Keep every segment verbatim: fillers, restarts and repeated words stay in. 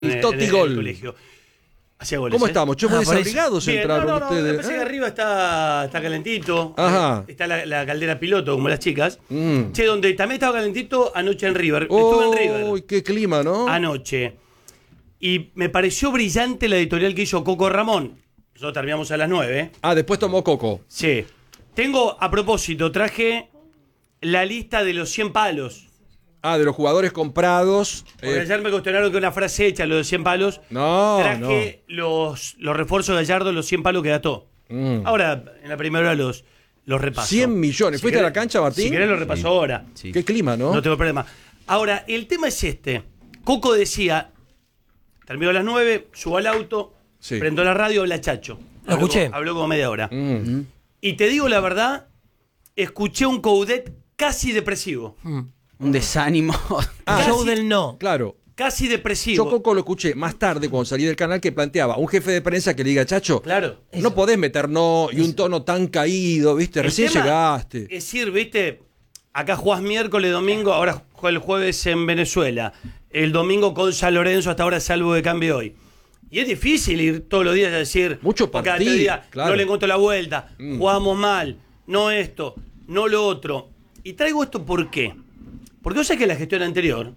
El en, Totti en, Gol. en el colegio. Hacía goles, ¿Cómo ¿eh? estamos? Che, muy Ah, por eso. desabrigados Bien, entraron no, no, no, me ustedes. parece que arriba está, está calentito. Ajá. Eh, Está la, la caldera piloto, como las chicas. Mm. Che, donde también estaba calentito anoche en River. Estuve en River Uy, qué clima, ¿no? anoche. Y me pareció brillante la editorial que hizo Coco Ramón. Nosotros terminamos a las nueve. Ah, después tomó Coco. Sí. Tengo, a propósito, traje la lista de los cien palos. Ah, de los jugadores comprados. Porque eh, ayer me cuestionaron que una frase hecha, lo de cien palos. No, Traje Los, los refuerzos de Gallardo, los cien palos que gastó. Mm. Ahora, en la primera hora los, los repaso. cien millones. Si ¿Fuiste querés- a la cancha, Martín? Si querés lo repaso ahora. Sí. Qué clima, ¿no? No tengo problema. Ahora, el tema es este. Coco decía, terminó a las nueve, subo al auto, Sí. prendo la radio, habla Chacho. Lo Habló escuché. como- Habló como media hora. Mm. Y te digo la verdad, escuché un Coudet casi depresivo. Un desánimo. Ah, Show casi- del no. Claro. Casi Yo depresivo. Coco lo escuché más tarde cuando salí del canal que planteaba un jefe de prensa que le diga, Chacho, Claro. no podés meter no y un tono tan caído, ¿viste? El Recién tema llegaste. Es decir, viste, acá jugás miércoles, domingo, ahora juega el jueves en Venezuela. El domingo con San Lorenzo, hasta ahora salvo de cambio hoy. Y es difícil ir todos los días a decir, Mucho cada partido, tres días, claro. no le encuentro la vuelta, Mm. jugamos mal, no esto, no lo otro. Y traigo esto ¿por qué? Porque yo sé que la gestión anterior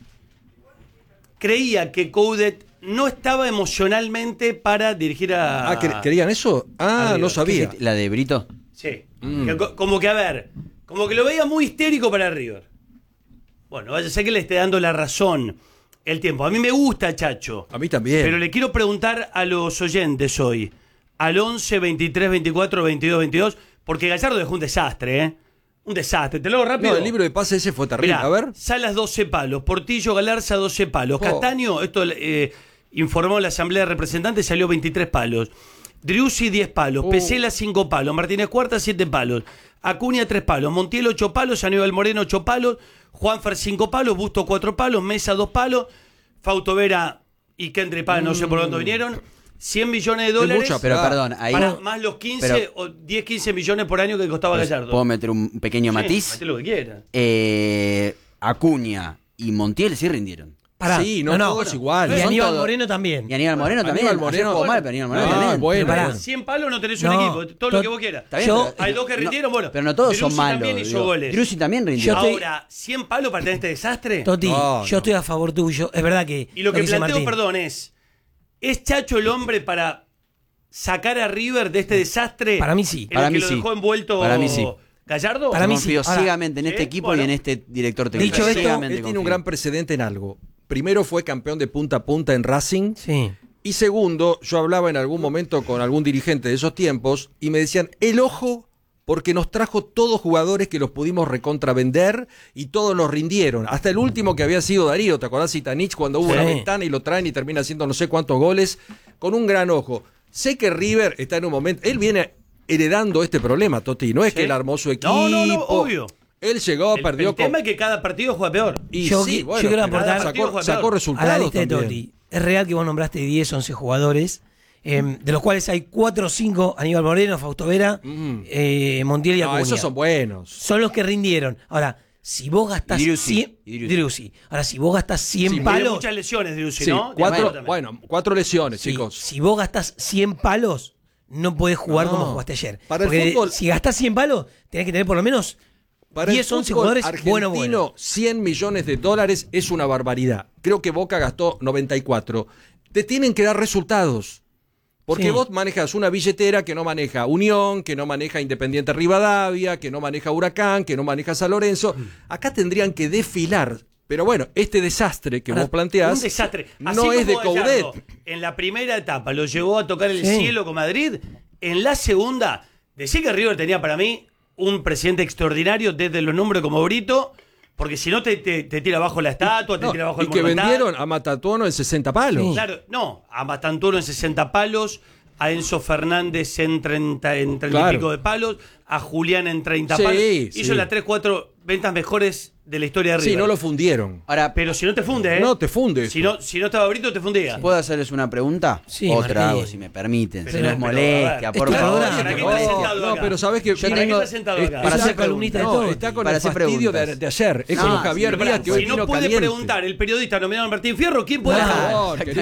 creía que Coudet no estaba emocionalmente para dirigir a... Ah, ¿cre- ¿querían eso? Ah, River. no sabía. ¿La de Brito? Sí. Mm. Que co- como que, a ver, como que lo veía muy histérico para River. Bueno, vaya a ser que le esté dando la razón el tiempo. A mí me gusta Chacho. A mí también. Pero le quiero preguntar a los oyentes hoy, al once, veintitrés, veinticuatro, veintidós, veintidós, porque Gallardo dejó un desastre, ¿eh? Un desastre. Te lo hago rápido. No, el libro de pase ese fue terrible. Mirá, A ver. Salas doce palos, Portillo Galarza doce palos, Oh. Castaño, esto eh, informó la Asamblea de Representantes, salió veintitrés palos. Driussi diez palos, Oh. Pesela cinco palos, Martínez Cuarta siete palos, Acuña tres palos, Montiel ocho palos, Aníbal Moreno ocho palos, Juanfer cinco palos, Busto cuatro palos, Mesa dos palos, Fausto Vera y Kendry Paz, no sé por dónde vinieron, cien millones de dólares. mucha Pero Ah, perdón, ahí. para más los quince pero- o diez, quince millones por año que costaba Gallardo. ¿Puedo meter un pequeño Sí, matiz? mete lo que quiera. Eh, Acuña y Montiel sí rindieron. Pará. Sí, no, todos iguales. Y Son Aníbal todos- Moreno también. Y Aníbal Moreno también. Aníbal Ayer Moreno- jugó mal, pero Aníbal Moreno Ah, también. bueno. Pará. bueno. cien palos no tenés un No, equipo, todo lo to- que vos quieras. Está bien, Yo- pero- Hay dos que rindieron, bueno. Pero no todos son Driussi malos. también hizo digo. goles. Driussi también rindió. Yo estoy- Ahora, cien palos para tener este desastre. Toti, No, yo no. estoy a favor tuyo. Es verdad que. Y lo que dice planteo, Martín. perdón, es: ¿es Chacho el hombre para sacar a River de este desastre? Para mí sí. En Para el que mí lo sí. dejó envuelto Para mí sí. Gallardo. Para Yo mí confío sí. Ahora, ciegamente en este ¿sí? equipo Bueno. y en este director técnico. Dicho esto, Ciegamente Él tiene un confío. gran precedente en algo. Primero fue campeón de punta a punta en Racing. Sí. Y segundo, yo hablaba en algún momento con algún dirigente de esos tiempos y me decían, el ojo, porque nos trajo todos jugadores que los pudimos recontravender y todos nos rindieron. Hasta el último que había sido Darío, ¿te acordás? Zitanich, cuando hubo Sí. una ventana y lo traen y termina haciendo no sé cuántos goles, con un gran ojo. Sé que River está en un momento, él viene heredando este problema, Toti, no es Sí. que él armó su equipo. No, no, no, obvio. Él llegó, El, perdió el tema es que cada partido juega peor. Y Yo sí, qui- bueno, yo quiero pero aportar- sacó, sacó a resultados la lista de también. Totti. Es real que vos nombraste diez, once jugadores, eh, de los cuales hay cuatro o cinco, Aníbal Moreno, Fausto Vera, Mm. eh, Montiel y No, Acuña. esos son buenos. Son los que rindieron. Ahora, si vos gastás Y Driussi. cien, Y Driussi. Driussi. Ahora, si vos gastás cien Sí, Tiene palos, muchas lesiones, Driussi, Sí, ¿no? cuatro, También. bueno, cuatro lesiones, sí, chicos. si vos gastás cien palos, no podés jugar No. como jugaste ayer. Para el Porque fútbol- si gastás cien palos, tenés que tener por lo menos Para diez, el once fútbol jugadores argentino, bueno, bueno. cien millones de dólares es una barbaridad. Creo que Boca gastó noventa y cuatro. Te tienen que dar resultados. Porque Sí. vos manejas una billetera que no maneja Unión, que no maneja Independiente Rivadavia, que no maneja Huracán, que no maneja San Lorenzo. Acá tendrían que desfilar. Pero bueno, este desastre que Ahora, vos planteás Un desastre. Así no es como de Gallardo Coudet. En la primera etapa lo llevó a tocar el Sí. cielo con Madrid. En la segunda, decía que River tenía para mí un presidente extraordinario, desde los nombres como Brito, porque si no te, te, te tira abajo la estatua, te No, tira abajo y el que monumental. vendieron a Matatuono en sesenta palos. Sí. Claro, no, a Matanturo en sesenta palos, a Enzo Fernández en treinta, en treinta Claro. y pico de palos, a Julián en treinta Sí, palos. sí. Hizo las tres, cuatro ventas mejores de la historia de River. Sí, no lo fundieron. Ahora, Pero si no te funde, ¿eh? No te funde. Si no, si no estaba Brito, te fundía. ¿puedo hacerles una pregunta? Sí, Otra Martín. hago, si me permiten. Pero si no no, es pero, molestia, a ver, por es tu favor. programa. ¿Para qué No, estás sentado no, acá? pero sabes que Yo ¿Para qué tengo- estás sentado es- acá? para Es hacer una columnista de no, todo. está con Para el hacer fastidio de, preguntas. de ayer. Es No, como sí, Javier pero Díaz que hoy Si no vino puede caliente. preguntar el periodista nominado a Martín Fierro, ¿quién puede Claro. hacerlo? Por favor,